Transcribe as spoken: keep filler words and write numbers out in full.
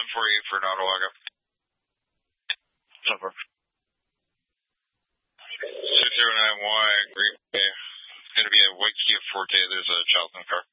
seven four eight for Nautawaga. Over. six zero nine Y, Green Bay. It's going to be a white Kia Forte. There's a child in the car.